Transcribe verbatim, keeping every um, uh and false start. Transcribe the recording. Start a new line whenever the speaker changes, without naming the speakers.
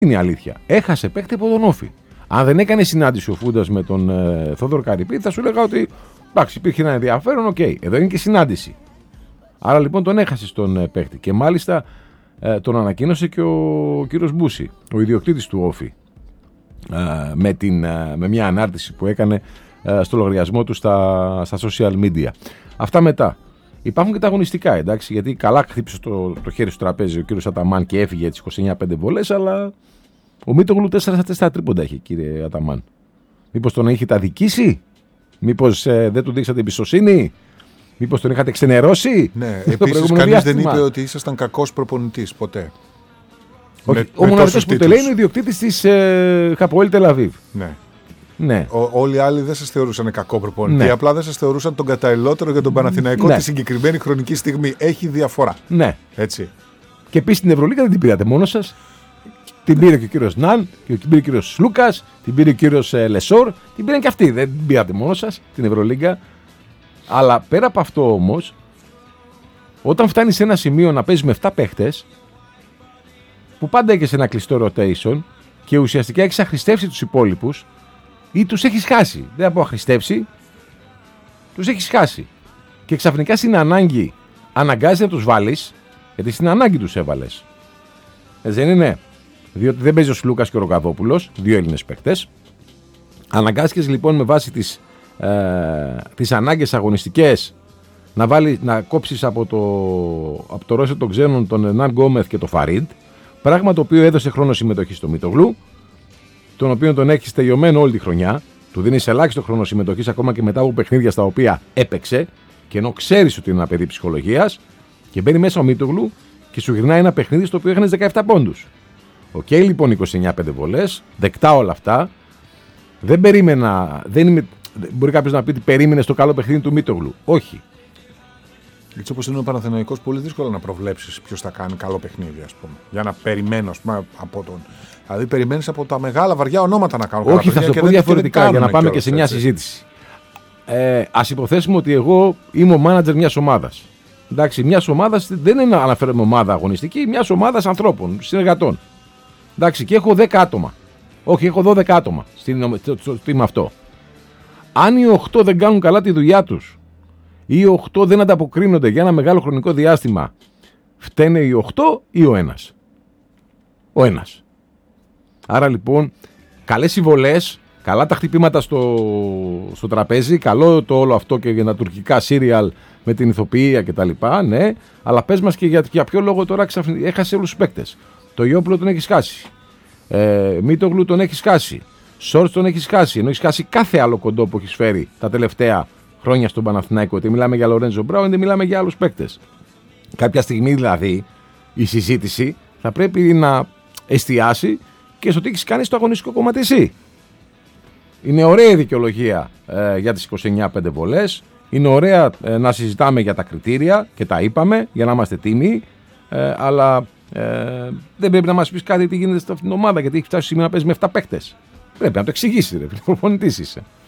Είναι η αλήθεια. Έχασε παίκτη από τον Όφη. Αν δεν έκανε συνάντηση ο Φούντας με τον ε, Θόδωρο Καρυπίδη, θα σου λέγα ότι εντάξει, υπήρχε ένα ενδιαφέρον, οκ. Okay. Εδώ είναι και συνάντηση. Άρα λοιπόν τον έχασε στον ε, παίκτη. Και μάλιστα ε, τον ανακοίνωσε και ο κύριος Μπούση, ο ιδιοκτήτης του Όφη, ε, με, την, ε, με μια ανάρτηση που έκανε ε, στο λογαριασμό του στα, στα social media. Αυτά μετά. Υπάρχουν και τα αγωνιστικά, εντάξει, γιατί καλά χτύπησε το, το χέρι στο τραπέζι ο κύριος Αταμάν και έφυγε τις είκοσι εννιά πέντε βολές, αλλά ο Μίτογλου τέσσερα στα τέσσερα τρίποντα έχει, κύριε Αταμάν. Μήπως τον έχετε αδικήσει, μήπως ε, δεν του δείξατε εμπιστοσύνη, μήπως τον είχατε ξενερώσει.
Ναι, επίσης κανείς δεν είπε ότι ήσασταν κακός προπονητής ποτέ.
Όχι,
με,
ο μοναδικός που το λέει είναι ο ιδιοκτήτης της ε, Χαποέλ Τελαβίβ.
Ναι.
Ναι.
Ο, όλοι οι άλλοι δεν σας θεωρούσαν κακό προπονητή.
Ναι.
Απλά δεν σας θεωρούσαν τον καταλληλότερο για τον Παναθηναϊκό
ναι.
τη συγκεκριμένη χρονική στιγμή. Έχει διαφορά.
Ναι.
Έτσι.
Και επίσης την Ευρωλίγα δεν την πήρατε μόνο σας. Την πήρε και ο κύριος Ναν, την πήρε ο κύριος Λούκας, την πήρε ο κύριος ε, Λεσόρ. Την πήραν και αυτοί. Δεν την πήρατε μόνο σας την Ευρωλίγα. Αλλά πέρα από αυτό όμως, όταν φτάνει σε ένα σημείο να παίζει με επτά παίχτες, που πάντα έχεις ένα κλειστό rotation και ουσιαστικά έχεις αχρηστεύσει τους υπόλοιπους, ή τους έχεις χάσει. Δεν θα πω αχρηστεύσει, τους έχεις χάσει. Και ξαφνικά στην ανάγκη αναγκάζεται να τους βάλεις, γιατί στην ανάγκη τους έβαλες. Έτσι δεν είναι? Διότι δεν παίζει ο Σλούκας και ο Ροκαδόπουλος, δύο Έλληνες παίκτες. Αναγκάστηκες λοιπόν με βάση τις, ε, τις ανάγκες αγωνιστικές να, βάλει, να κόψεις από το, από το ρόστερ των ξένων τον Ερνάν Γκόμεθ και τον Φαρίντ. Πράγμα το οποίο έδωσε χρόνο συμμετοχή στο Μίτογλου, τον οποίο τον έχει τελειωμένο όλη τη χρονιά. Του δίνεις ελάχιστο χρόνο συμμετοχής ακόμα και μετά από παιχνίδια στα οποία έπαιξε, και ενώ ξέρεις ότι είναι ένα παιδί ψυχολογίας, και μπαίνει μέσα ο Μίτογλου και σου γυρνάει ένα παιχνίδι στο οποίο έχανες δεκαεπτά πόντους. Οκ, okay, λοιπόν, είκοσι εννιά πέντε βολές, δεκτά όλα αυτά. Δεν περίμενα. Δεν είμαι, μπορεί κάποιος να πει ότι περίμενε το καλό παιχνίδι του Μίτογλου. Όχι.
Έτσι όπως είναι ο Παναθηναϊκός, πολύ δύσκολο να προβλέψεις ποιος θα κάνει καλό παιχνίδι, ας πούμε. Για να περιμένω, ας πούμε, από τον. Δηλαδή, περιμένεις από τα μεγάλα βαριά ονόματα να κάνουν.
Όχι, θα σου πω διαφορετικά για να πάμε και σε μια έτσι. συζήτηση. Ε, ας υποθέσουμε ότι εγώ είμαι ο μάνατζερ μιας ομάδας. Εντάξει, μιας ομάδας δεν είναι να αναφέρουμε ομάδα αγωνιστική, μιας ομάδας ανθρώπων, συνεργατών. Εντάξει, και έχω δέκα άτομα. Όχι, έχω δώδεκα άτομα στο team αυτό. Αν οι οκτώ δεν κάνουν καλά τη δουλειά τους, ή οι οκτώ δεν ανταποκρίνονται για ένα μεγάλο χρονικό διάστημα, φταίνε οι οκτώ ή ο ένας. Ο ένας. Άρα λοιπόν, καλές οι βολές, καλά τα χτυπήματα στο, στο τραπέζι, καλό το όλο αυτό και για τα τουρκικά σύριαλ με την ηθοποιία κτλ. Ναι, αλλά πες μας και για, για ποιο λόγο τώρα ξαφνικά έχασε όλους τους παίκτες. Το Ιόπουλο τον έχεις χάσει. Ε, Μίτογλου τον έχεις χάσει. Σόρτς τον έχεις χάσει. Ενώ έχεις χάσει κάθε άλλο κοντό που έχεις φέρει τα τελευταία χρόνια στον Παναθηναϊκό. Είτε μιλάμε για Λορέντζο Μπράουν, είτε μιλάμε για άλλους παίκτες. Κάποια στιγμή δηλαδή η συζήτηση θα πρέπει να εστιάσει και στο τι έχεις κάνει στο αγωνιστικό κομμάτι εσύ. Είναι ωραία η δικαιολογία ε, για τις είκοσι εννιά πέντε βολές. Είναι ωραία ε, να συζητάμε για τα κριτήρια και τα είπαμε για να είμαστε τίμοι. Ε, αλλά ε, δεν πρέπει να μας πεις κάτι τι γίνεται στην ομάδα, γιατί έχει φτάσει σήμερα να παίζει με επτά παίκτες. Πρέπει να το εξηγήσεις, ρε, προπονητής είσαι.